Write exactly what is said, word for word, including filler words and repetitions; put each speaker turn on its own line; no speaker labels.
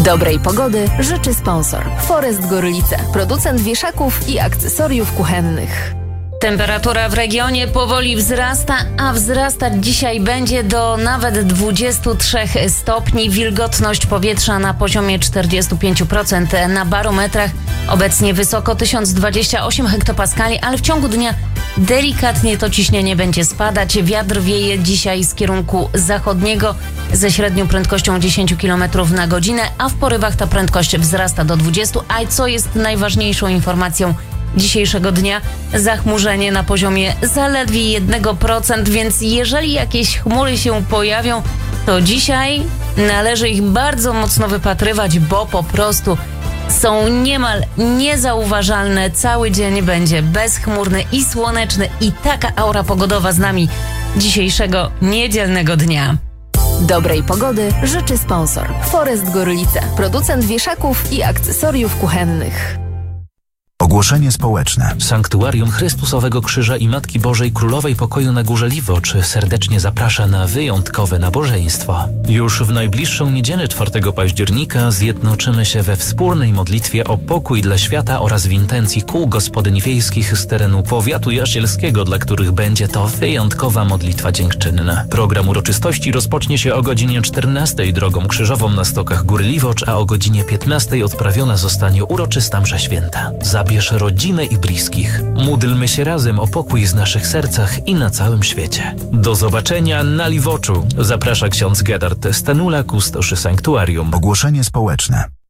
Dobrej pogody życzy sponsor Forest Gorlice, producent wieszaków i akcesoriów kuchennych.
Temperatura w regionie powoli wzrasta, a wzrastać dzisiaj będzie do nawet dwudziestu trzech stopni. Wilgotność powietrza na poziomie czterdzieści pięć procent na barometrach. Obecnie wysoko tysiąc dwadzieścia osiem hektopaskali, ale w ciągu dnia delikatnie to ciśnienie będzie spadać. Wiatr wieje dzisiaj z kierunku zachodniego ze średnią prędkością dziesięć kilometrów na godzinę, a w porywach ta prędkość wzrasta do dwudziestu. A co jest najważniejszą informacją dzisiejszego dnia? Zachmurzenie na poziomie zaledwie jeden procent, więc jeżeli jakieś chmury się pojawią, to dzisiaj należy ich bardzo mocno wypatrywać, bo po prostu są niemal niezauważalne. Cały dzień będzie bezchmurny i słoneczny i taka aura pogodowa z nami dzisiejszego niedzielnego dnia.
Dobrej pogody życzy sponsor Forest Gorlice, producent wieszaków i akcesoriów kuchennych.
Ogłoszenie społeczne.
Sanktuarium Chrystusowego Krzyża i Matki Bożej Królowej Pokoju na Górze Liwocz serdecznie zaprasza na wyjątkowe nabożeństwo. Już w najbliższą niedzielę czwartego października zjednoczymy się we wspólnej modlitwie o pokój dla świata oraz w intencji kół gospodyń wiejskich z terenu powiatu jasielskiego, dla których będzie to wyjątkowa modlitwa dziękczynna. Program uroczystości rozpocznie się o godzinie czternastej drogą krzyżową na stokach Góry Liwocz, a o godzinie piętnastej odprawiona zostanie uroczysta msza święta. Zabierz rodzinę i bliskich. Módlmy się razem o pokój w naszych sercach i na całym świecie. Do zobaczenia na Liwoczu. Zaprasza ksiądz Gerard Stanula, kustosz sanktuarium.
Ogłoszenie społeczne.